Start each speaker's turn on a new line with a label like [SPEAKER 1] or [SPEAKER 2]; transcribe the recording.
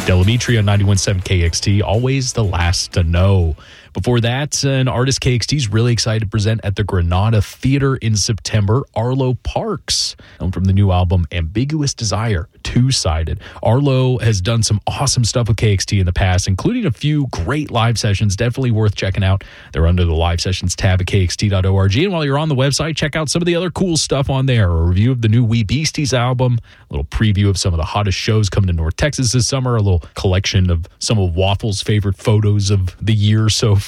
[SPEAKER 1] Delamitri on 91.7 KXT, always the last to know. Before that, an artist KXT's really excited to present at the Granada Theater in September, Arlo Parks, known from the new album Ambiguous Desire, Two-Sided. Arlo has done some awesome stuff with KXT in the past, including a few great live sessions, definitely worth checking out. They're under the live sessions tab at kxt.org. And while you're on the website, check out some of the other cool stuff on there. A review of the new Wee Beasties album, a little preview of some of the hottest shows coming to North Texas this summer, a little collection of some of Waffle's favorite photos of the year so far.